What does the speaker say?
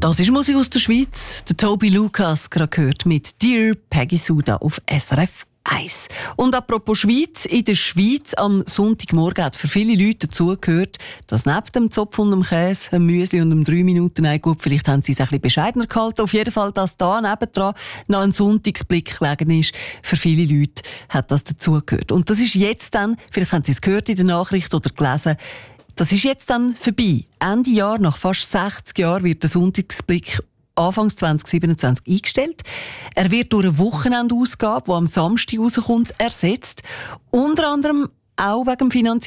Das ist Musik aus der Schweiz. Der Toby Lucas gerade gehört mit Dear Peggy Sue da auf SRF 1. Und apropos Schweiz, in der Schweiz am Sonntagmorgen hat für viele Leute dazugehört, dass neben dem Zopf und dem Käse, dem Müsli und dem 3 Minuten Ei, gut, vielleicht haben sie es ein bisschen bescheidener gehalten. Auf jeden Fall, dass da nebendran noch ein Sonntagsblick gelegen ist, für viele Leute hat das dazugehört. Und das ist jetzt dann, vielleicht haben sie es gehört in der Nachricht oder gelesen, das ist jetzt dann vorbei. Ende Jahr, nach fast 60 Jahren, wird der Sonntagsblick Anfangs 2027 eingestellt. Er wird durch eine Wochenendausgabe, die am Samstag rauskommt, ersetzt. Unter anderem auch wegen dem finanziellen